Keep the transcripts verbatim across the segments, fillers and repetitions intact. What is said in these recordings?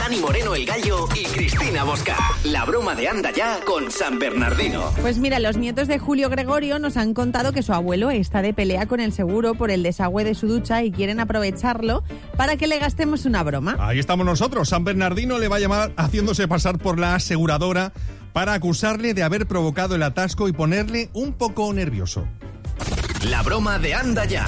Dani Moreno el Gallo y Cristina Bosca. La broma de Anda Ya con San Bernardino. Pues mira, los nietos de Julio Gregorio nos han contado que su abuelo está de pelea con el seguro por el desagüe de su ducha y quieren aprovecharlo para que le gastemos una broma. Ahí estamos nosotros. San Bernardino le va a llamar haciéndose pasar por la aseguradora para acusarle de haber provocado el atasco y ponerle un poco nervioso. La broma de Anda Ya.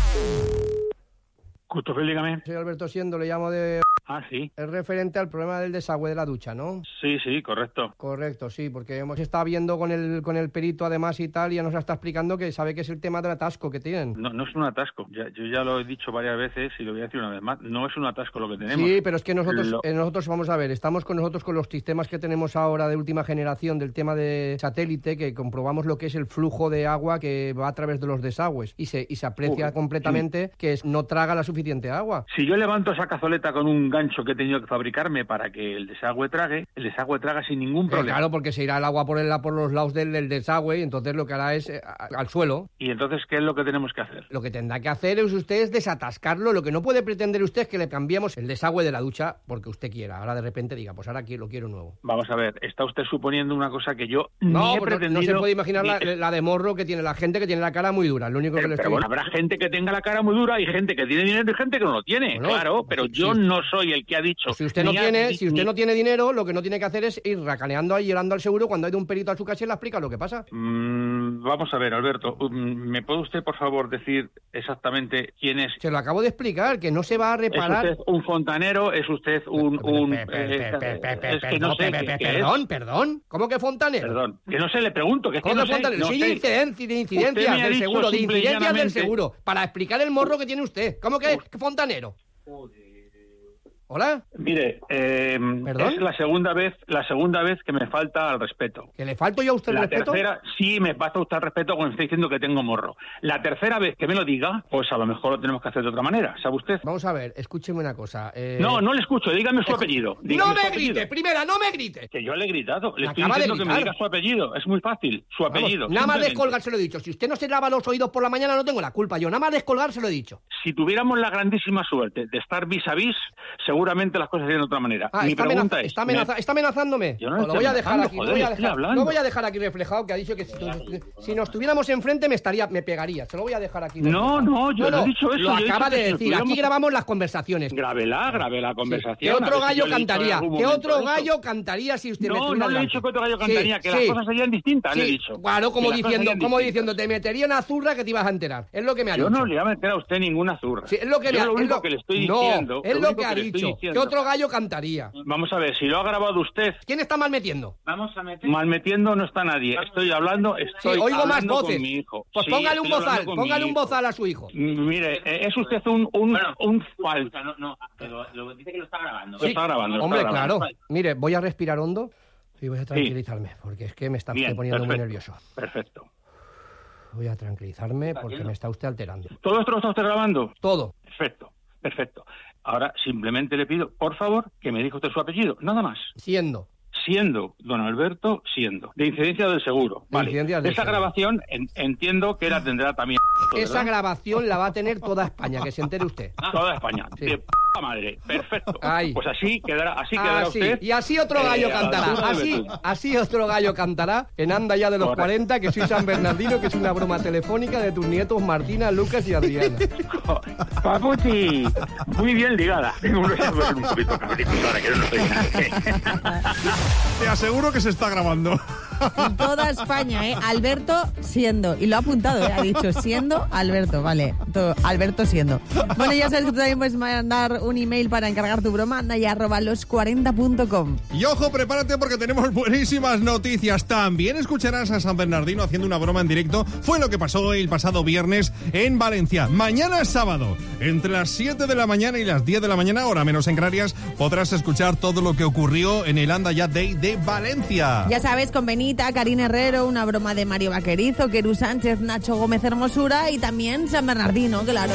Custofel, dígame. Soy Alberto Siendo, le llamo de... Ah, sí. Es referente al problema del desagüe de la ducha, ¿no? Sí, sí, correcto. Correcto, sí, porque hemos estado viendo con el con el perito además y tal, y ya nos está explicando que sabe que es el tema del atasco que tienen. No, no es un atasco. Ya, yo ya lo he dicho varias veces y lo voy a decir una vez más. No es un atasco lo que tenemos. Sí, pero es que nosotros, lo... eh, nosotros vamos a ver, estamos con nosotros con los sistemas que tenemos ahora de última generación del tema de satélite, que comprobamos lo que es el flujo de agua que va a través de los desagües y se, y se aprecia uh, completamente sí. que es, no traga la suficiente agua. Si yo levanto esa cazoleta con un gancho que he tenido que fabricarme para que el desagüe trague, el desagüe traga sin ningún problema. Eh, claro, porque se irá el agua por, el, por los lados del, del desagüe y entonces lo que hará es eh, al suelo. ¿Y entonces qué es lo que tenemos que hacer? Lo que tendrá que hacer es usted es desatascarlo. Lo que no puede pretender usted es que le cambiemos el desagüe de la ducha porque usted quiera. Ahora de repente diga, pues ahora aquí lo quiero nuevo. Vamos a ver, está usted suponiendo una cosa que yo no, ni he pretendido... No se puede imaginar la, la de morro que tiene la gente que tiene la cara muy dura. Lo único pero, que le pero estoy... bueno, habrá gente que tenga la cara muy dura y gente que tiene dinero y gente que no lo tiene. Bueno, claro, pero si, yo si, no soy el que ha dicho... Si usted no tiene... Si usted no tiene dinero, lo que no tiene que hacer es ir racaneando ahí, llorando al seguro cuando hay de un perito a su casa y le explica lo que pasa. Mm, vamos a ver, Alberto, ¿me puede usted, por favor, decir exactamente quién es? Se lo acabo de explicar, que no se va a reparar... ¿Es usted un fontanero? ¿Es usted un...? un es que no sé Perdón, perdón, ¿cómo que fontanero? Perdón, que no sé, le pregunto, que es que ¿Cómo no que fontanero? sé, Sí, no de incidencias, de incidencias del seguro, de incidencias del seguro, para explicar el morro que tiene usted. ¿Cómo que fontanero? ¿Hola? Mire, eh, es la segunda vez la segunda vez que me falta al respeto. ¿Que le falto yo a usted el la respeto? La tercera, sí, me falta usted el respeto cuando está diciendo que tengo morro. La tercera vez que me lo diga, pues a lo mejor lo tenemos que hacer de otra manera, ¿sabe usted? Vamos a ver, escúcheme una cosa. Eh... No, no le escucho, dígame su apellido. Dígame ¡No me su grite! apellido. Primera, no me grite. Que yo le he gritado, le me estoy diciendo que me diga su apellido. Es muy fácil, su Vamos, apellido. Nada más descolgar se lo he dicho. Si usted no se lava los oídos por la mañana, no tengo la culpa. Yo nada más descolgar se lo he dicho. Si tuviéramos la grandísima suerte de estar vis a vis, seguramente las cosas serían de otra manera. Ah, Mi está, pregunta amenaza, es, está, amenaza, me... ¿está amenazándome? Yo no lo voy a dejar aquí. Joder, lo voy a dejar, hablando. lo voy a dejar aquí reflejado, que ha dicho que si, si nos tuviéramos enfrente me estaría, me pegaría. Se lo voy a dejar aquí. No, no, yo no, no he dicho eso. Lo acaba de decir. tuviéramos... Aquí grabamos las conversaciones. Grábela, grave la conversación. Sí. ¿Qué otro gallo si cantaría? ¿Qué otro gallo cantaría si usted no, me No, no le he dicho que otro gallo cantaría, sí, que sí. las cosas serían distintas, sí. le he dicho. Claro, como diciendo, como diciendo, te metería una zurra que te ibas a enterar. Es lo que me ha yo dicho. Yo no le voy a meter a usted ninguna zurra. Sí, es lo que, me ha, lo único es lo... que le estoy no, diciendo. es lo que ha dicho. ¿Qué otro gallo cantaría? Vamos a ver, si lo ha grabado usted. ¿Quién está mal metiendo? Vamos a meter. Mal metiendo no está nadie. Estoy hablando, estoy sí, oigo más voces. Con mi hijo. Pues sí, póngale un bozal, póngale un bozal a su hijo. Mire, es usted un un bueno, un falso. No, no, pero lo dice que lo está grabando. Sí, lo está grabando. Lo hombre, está grabando. claro. Mire, voy a respirar hondo y voy a tranquilizarme, sí. porque es que me está Bien, poniendo perfecto, muy nervioso. Perfecto. Voy a tranquilizarme porque me está usted alterando. ¿Todo esto lo está usted grabando? Todo. Perfecto, perfecto. Ahora simplemente le pido, por favor, que me diga usted su apellido, nada más. Siendo. Siendo, don Alberto, siendo. De incidencia del seguro. De vale. incidencia del Esa seguro. grabación en, entiendo que la tendrá también. Esa ¿verdad? grabación la va a tener toda España, que se entere usted. Toda España. Sí. De p*** madre. Perfecto. Ay. Pues así quedará, así quedará así. usted. Y así otro gallo eh, cantará. Así, así otro gallo cantará en Anda Ya de los Correcto. cuarenta, que soy San Bernardino, que es una broma telefónica de tus nietos Martina, Lucas y Adriana. Papuchi, muy bien ligada. Tengo un poquito cabrito ahora que no estoy nada. Te aseguro que se está grabando. En toda España, ¿eh? Alberto siendo. Y lo ha apuntado, ¿eh? Ha dicho siendo Alberto, vale. Todo, Alberto siendo. Bueno, ya sabes que tú también puedes mandar un email para encargar tu broma, anda ya arroba los cuarenta punto com. Y ojo, prepárate porque tenemos buenísimas noticias. También escucharás a San Bernardino haciendo una broma en directo. Fue lo que pasó el pasado viernes en Valencia. Mañana es sábado, entre las siete de la mañana y las diez de la mañana, hora menos en Canarias, podrás escuchar todo lo que ocurrió en el Anda Ya Day de Valencia. Ya sabes, con Benita, Karina Herrero, una broma de Mario Vaquerizo, Querú Sánchez, Nacho Gómez Hermosura y también San Bernardino, claro.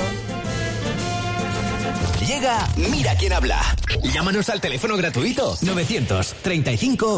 Llega Mira quién habla. Llámanos al teléfono gratuito novecientos treinta y cinco